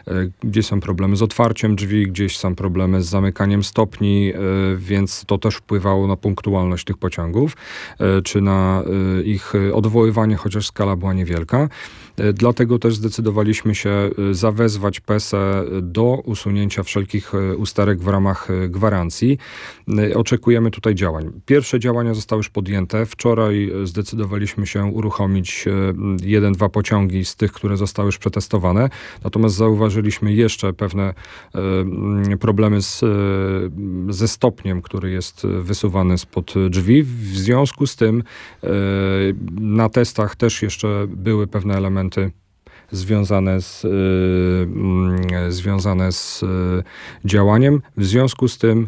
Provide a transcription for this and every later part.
gdzie są problemy z otwarciem drzwi, gdzieś są problemy z zamykaniem stopni, więc to też wpływało na punktualność tych pociągów, czy na ich odwoływanie, chociaż skala była niewielka. Dlatego też zdecydowaliśmy się zawezwać PESE do usunięcia wszelkich usterek w ramach gwarancji. Oczekujemy tutaj działań. Pierwsze działania zostały już podjęte. Wczoraj zdecydowaliśmy się uruchomić 1-2 pociągi z tych, które zostały już przetestowane. Natomiast zauważyliśmy jeszcze pewne problemy ze stopniem, który jest wysuwany spod drzwi. W związku z tym na testach też jeszcze były pewne elementy związane z działaniem. W związku z tym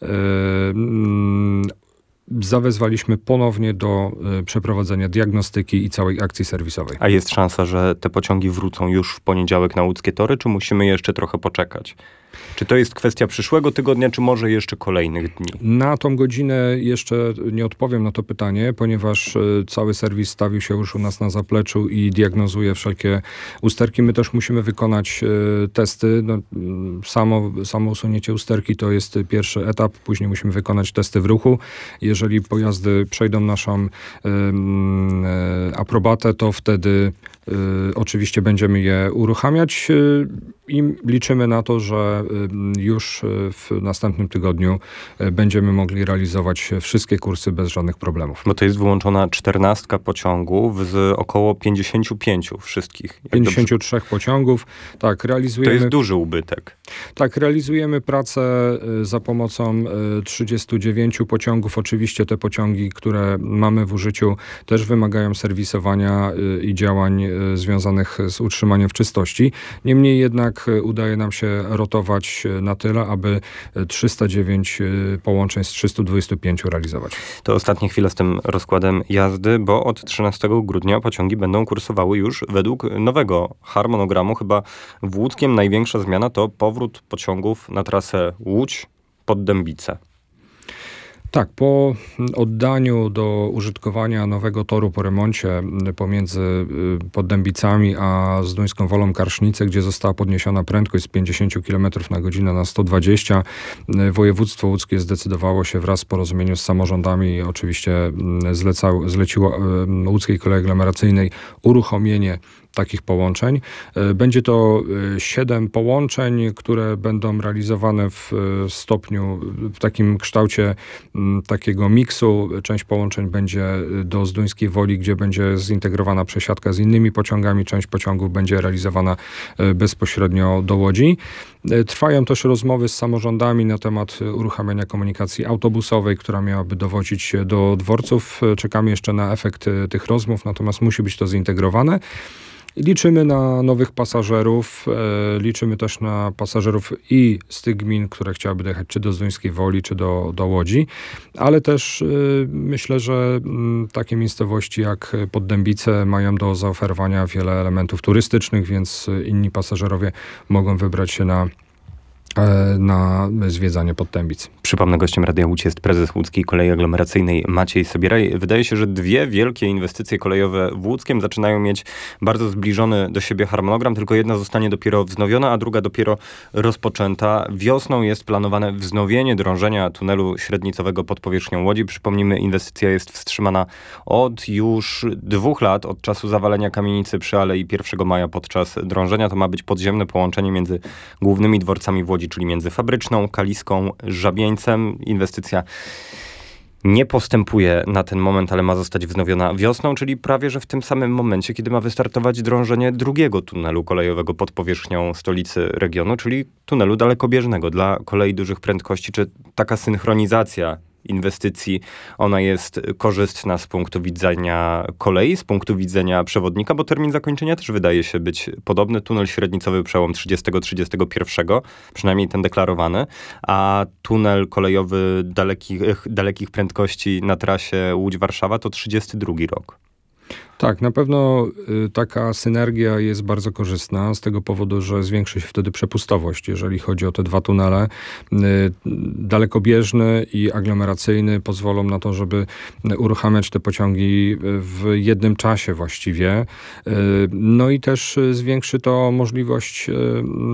zawezwaliśmy ponownie do przeprowadzenia diagnostyki i całej akcji serwisowej. A jest szansa, że te pociągi wrócą już w poniedziałek na łódzkie tory, czy musimy jeszcze trochę poczekać? Czy to jest kwestia przyszłego tygodnia, czy może jeszcze kolejnych dni? Na tą godzinę jeszcze nie odpowiem na to pytanie, ponieważ cały serwis stawił się już u nas na zapleczu i diagnozuje wszelkie usterki. My też musimy wykonać testy. Samo usunięcie usterki to jest pierwszy etap. Później musimy wykonać testy w ruchu. Jeżeli pojazdy przejdą naszą aprobatę, to wtedy oczywiście będziemy je uruchamiać i liczymy na to, że już w następnym tygodniu będziemy mogli realizować wszystkie kursy bez żadnych problemów. Bo to jest wyłączona 14 pociągów z około 55 wszystkich. 53 pociągów. Tak, realizujemy... To jest duży ubytek. Tak, realizujemy pracę za pomocą 39 pociągów. Oczywiście te pociągi, które mamy w użyciu, też wymagają serwisowania i działań związanych z utrzymaniem w czystości. Niemniej jednak udaje nam się rotować na tyle, aby 309 połączeń z 325 realizować. To ostatnie chwile z tym rozkładem jazdy, bo od 13 grudnia pociągi będą kursowały już według nowego harmonogramu. Chyba w Łódzkiem największa zmiana to powrót pociągów na trasę Łódź-Poddębice. Tak, po oddaniu do użytkowania nowego toru po remoncie pomiędzy Poddębicami a Zduńską Wolą Karsznice, gdzie została podniesiona prędkość z 50 km na godzinę na 120, województwo łódzkie zdecydowało się wraz z porozumieniem z samorządami, oczywiście zleciło Łódzkiej Kolei Aglomeracyjnej uruchomienie takich połączeń. Będzie to 7 połączeń, które będą realizowane w stopniu, w takim kształcie takiego miksu. Część połączeń będzie do Zduńskiej Woli, gdzie będzie zintegrowana przesiadka z innymi pociągami. Część pociągów będzie realizowana bezpośrednio do Łodzi. Trwają też rozmowy z samorządami na temat uruchamiania komunikacji autobusowej, która miałaby dowozić do dworców. Czekamy jeszcze na efekt tych rozmów, natomiast musi być to zintegrowane. Liczymy na nowych pasażerów, liczymy też na pasażerów i z tych gmin, które chciałyby dojechać czy do Zduńskiej Woli, czy do Łodzi, ale też myślę, że takie miejscowości jak Poddębice mają do zaoferowania wiele elementów turystycznych, więc inni pasażerowie mogą wybrać się na zwiedzanie Poddębic. Przypomnę, gościem Radia Łódź jest prezes Łódzkiej Kolei Aglomeracyjnej Maciej Sobieraj. Wydaje się, że 2 wielkie inwestycje kolejowe w Łódzkiem zaczynają mieć bardzo zbliżony do siebie harmonogram, tylko jedna zostanie dopiero wznowiona, a druga dopiero rozpoczęta. Wiosną jest planowane wznowienie drążenia tunelu średnicowego pod powierzchnią Łodzi. Przypomnijmy, inwestycja jest wstrzymana od już 2 lat, od czasu zawalenia kamienicy przy Alei 1 Maja podczas drążenia. To ma być podziemne połączenie między głównymi dworcami w Łodzi, czyli między Fabryczną, Kaliską, Żabieńcem. Inwestycja nie postępuje na ten moment, ale ma zostać wznowiona wiosną, czyli prawie że w tym samym momencie, kiedy ma wystartować drążenie drugiego tunelu kolejowego pod powierzchnią stolicy regionu, czyli tunelu dalekobieżnego dla kolei dużych prędkości. Czy taka synchronizacja inwestycji, ona jest korzystna z punktu widzenia kolei, z punktu widzenia przewodnika, bo termin zakończenia też wydaje się być podobny. Tunel średnicowy przełom 30-31, przynajmniej ten deklarowany, a tunel kolejowy dalekich prędkości na trasie Łódź-Warszawa to 32 rok. Tak, na pewno taka synergia jest bardzo korzystna z tego powodu, że zwiększy się wtedy przepustowość, jeżeli chodzi o te 2 tunele. Dalekobieżny i aglomeracyjny pozwolą na to, żeby uruchamiać te pociągi w jednym czasie właściwie. No i też zwiększy to możliwość